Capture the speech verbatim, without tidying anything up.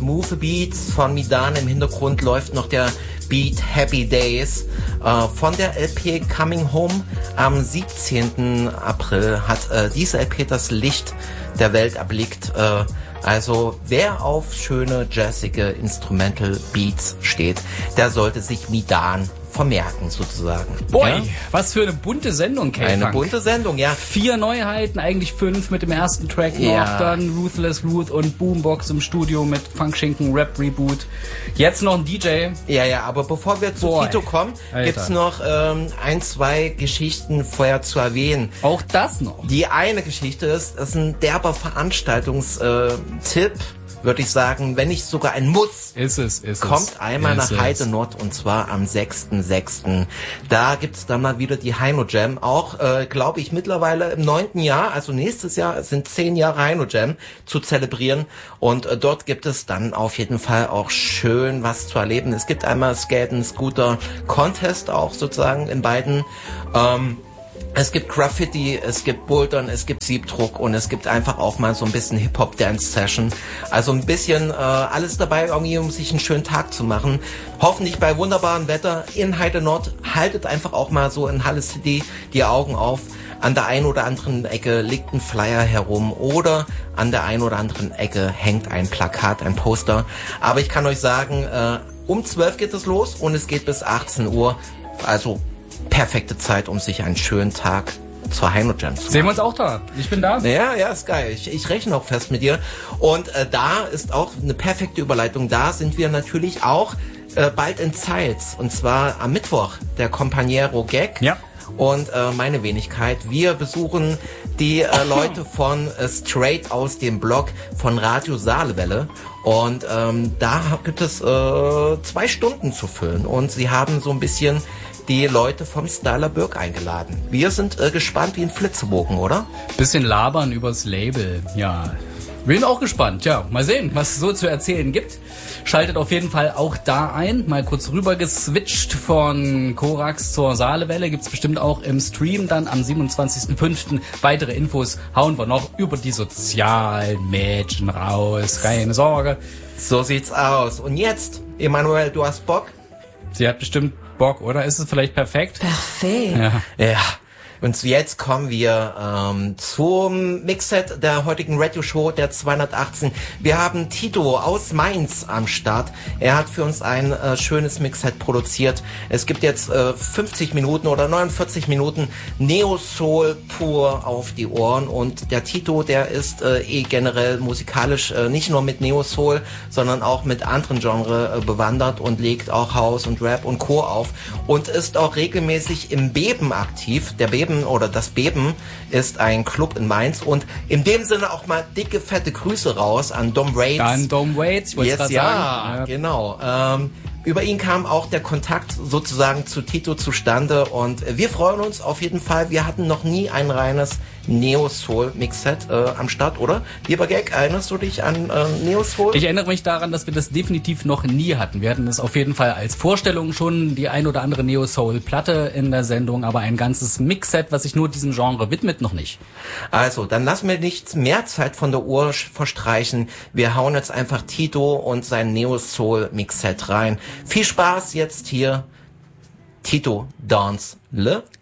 smooth Beats von Midan. Im Hintergrund läuft noch der Beat Happy Days. Äh, von der L P Coming Home am siebzehnten April hat äh, diese L P das Licht der Welt erblickt. Äh, also wer auf schöne, jazzige Instrumental Beats steht, der sollte sich Midan vermerken sozusagen. Boy, ja? Was für eine bunte Sendung, K-Funk. Eine bunte Sendung, ja. Vier Neuheiten, eigentlich fünf mit dem ersten Track noch, ja. Dann Ruthless Ruth und Boombox im Studio mit Funkschinken Rap Reboot. Jetzt noch ein D J. Ja, ja, aber bevor wir zu Boy. Tito kommen, Alter. gibt's noch ähm, ein, zwei Geschichten vorher zu erwähnen. Auch das noch. Die eine Geschichte ist, das ist ein derber Veranstaltungstipp, würde ich sagen, wenn nicht sogar ein Muss. Ist es, ist Kommt es. einmal ist nach es. Heide Nord und zwar am sechsten sechsten Da gibt's dann mal wieder die Heino Jam. Auch, äh, glaube ich, mittlerweile im neunten Jahr, also nächstes Jahr sind zehn Jahre Heino Jam zu zelebrieren. Und äh, dort gibt es dann auf jeden Fall auch schön was zu erleben. Es gibt einmal Skaten, Scooter, Contest auch sozusagen in beiden. Ähm, Es gibt Graffiti, es gibt Bouldern, es gibt Siebdruck und es gibt einfach auch mal so ein bisschen Hip-Hop-Dance-Session. Also ein bisschen äh, alles dabei, irgendwie, um sich einen schönen Tag zu machen. Hoffentlich bei wunderbarem Wetter in Heide Nord. Haltet einfach auch mal so in Halle City die Augen auf. An der einen oder anderen Ecke liegt ein Flyer herum oder an der einen oder anderen Ecke hängt ein Plakat, ein Poster. Aber ich kann euch sagen, äh, um zwölf geht es los und es geht bis achtzehn Uhr. Also perfekte Zeit, um sich einen schönen Tag zur Heino Jam zu machen. Sehen wir uns auch da. Ich bin da. Ja, ja, ist geil. Ich, ich rechne auch fest mit dir. Und äh, da ist auch eine perfekte Überleitung. Da sind wir natürlich auch äh, bald in Zeitz. Und zwar am Mittwoch, der Companiero Gag. Ja. Und äh, meine Wenigkeit. Wir besuchen die äh, Leute von äh, Straight aus dem Blog von Radio Saalewelle. Und ähm, da gibt es äh, zwei Stunden zu füllen. Und sie haben so ein bisschen die Leute vom Styler Birk eingeladen. Wir sind äh, gespannt wie ein Flitzebogen, oder? Bisschen labern übers Label, ja. Bin auch gespannt, ja. Mal sehen, was es so zu erzählen gibt. Schaltet auf jeden Fall auch da ein. Mal kurz rüber geswitcht von Korax zur Saalewelle. Gibt's bestimmt auch im Stream dann am siebenundzwanzigsten fünften Weitere Infos hauen wir noch über die sozialen Mädchen raus. Keine Sorge. So sieht's aus. Und jetzt, Emanuel, du hast Bock? Sie hat bestimmt Bock, oder? Ist es vielleicht perfekt? Perfekt. Ja. Ja. Und jetzt kommen wir ähm, zum Mixset der heutigen Radio-Show, der zweihundertachtzehn. Wir haben Tito aus Mainz am Start. Er hat für uns ein äh, schönes Mixset produziert. Es gibt jetzt äh, fünfzig Minuten oder neunundvierzig Minuten Neo-Soul pur auf die Ohren. Und der Tito, der ist äh, eh generell musikalisch äh, nicht nur mit Neo-Soul, sondern auch mit anderen Genres äh, bewandert und legt auch House und Rap und Co. auf. Und ist auch regelmäßig im Beben aktiv. Der Beben oder das Beben ist ein Club in Mainz und in dem Sinne auch mal dicke, fette Grüße raus an Dom Waits. An Dom Waits, ich wollte yes, gerade ja, sagen. Ja, genau. Ähm, über ihn kam auch der Kontakt sozusagen zu Tito zustande und wir freuen uns auf jeden Fall. Wir hatten noch nie ein reines Neo-Soul-Mixset äh, am Start, oder? Lieber Gag, erinnerst du dich an äh, Neo-Soul? Ich erinnere mich daran, dass wir das definitiv noch nie hatten. Wir hatten es auf jeden Fall als Vorstellung schon, die ein oder andere Neo-Soul-Platte in der Sendung, aber ein ganzes Mixset, was sich nur diesem Genre widmet, noch nicht. Also, dann lassen wir nicht mehr Zeit von der Uhr verstreichen. Wir hauen jetzt einfach Tito und sein Neo-Soul-Mixset rein. Viel Spaß jetzt hier. Tito Dance Le